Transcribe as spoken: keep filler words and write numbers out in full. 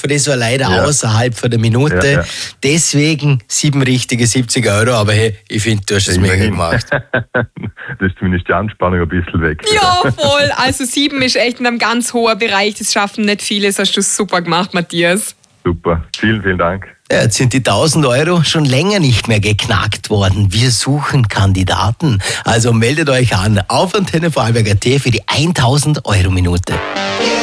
gelaufen. Das war leider Ja. außerhalb von der Minute. Ja, ja. Deswegen sieben richtige siebzig Euro. Aber hey, ich finde, du hast es mega Immerhin. gemacht. Da ist zumindest die Anspannung ein bisschen weg. Ja, voll. Also sieben ist echt in einem ganz hohen Bereich. Das schaffen nicht viele. Das hast du super gemacht, Matthias. Super. Vielen, vielen Dank. Ja, jetzt sind die tausend Euro schon länger nicht mehr geknackt worden. Wir suchen Kandidaten. Also meldet euch an auf Antenne Vorarlberg punkt at für die tausend Euro Minute.